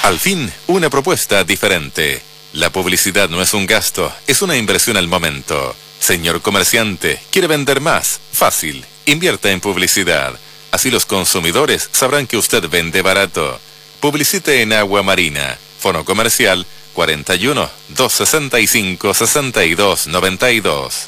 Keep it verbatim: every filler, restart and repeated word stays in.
Al fin, una propuesta diferente. La publicidad no es un gasto, es una inversión al momento. Señor comerciante, ¿quiere vender más? Fácil, invierta en publicidad. Así los consumidores sabrán que usted vende barato. Publicite en Agua Marina. Fono comercial cuarenta y uno, doscientos sesenta y cinco, sesenta y dos noventa y dos.